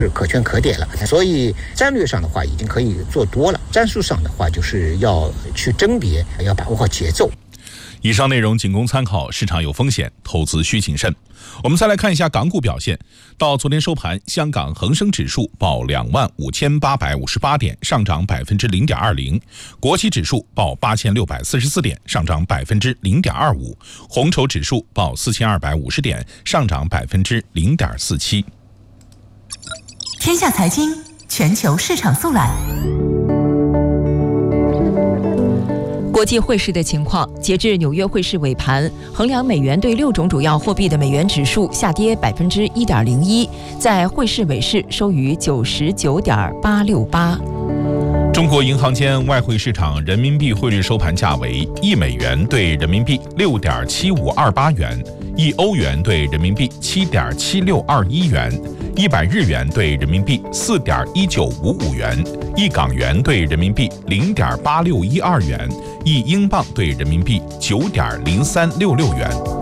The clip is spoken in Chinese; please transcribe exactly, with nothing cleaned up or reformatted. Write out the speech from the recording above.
是可圈可点了。所以战略上的话已经可以做多了，战术上的话就是要去甄别，要把握好节奏。 以上内容仅供参考，市场有风险，投资需谨慎。我们再来看一下港股表现。到昨天收盘，香港恒生指数报两万五千八百五十八点，上涨百分之零点二零；国企指数报八千六百四十四点，上涨百分之零点二五；红筹指数报四千二百五十点，上涨百分之零点四七。 天下财经全球市场速览。国际汇市的情况，截至纽约汇市尾盘，衡量美元对六种主要货币的美元指数下跌百分之一点零一，在汇市尾市收于九十九点八六八。 中国银行间外汇市场人民币汇率收盘价为一美元对人民币六点七五二八元，一欧元对人民币七点七六二一元，一百日元对人民币四点一九五五元，一港元对人民币零点八六一二元，一英镑对人民币九点零三六六元。